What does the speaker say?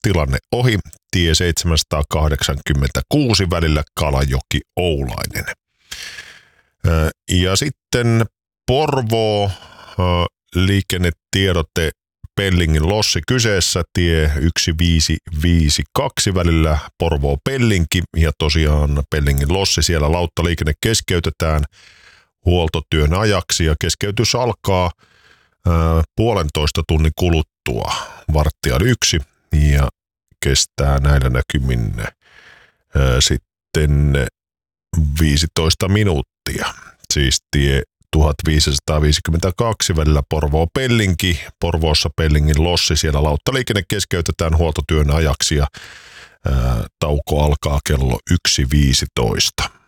tilanne ohi, tie 786 välillä Kalajoki-Oulainen. Ja sitten Porvoo, liikennetiedote Pellingin lossi kyseessä, tie 1552 välillä Porvoo-Pellinki, ja tosiaan Pellingin lossi, siellä lauttaliikenne keskeytetään huoltotyön ajaksi, ja keskeytys alkaa 1,5 tunnin kuluttua 1:15 ja kestää näillä näkymin sitten 15 minuuttia. Siis tie 1552 välillä Porvoo-Pellinki, Porvoossa Pellingin lossi, siellä lauttaliikenne keskeytetään huoltotyön ajaksi ja tauko alkaa kello 1:15.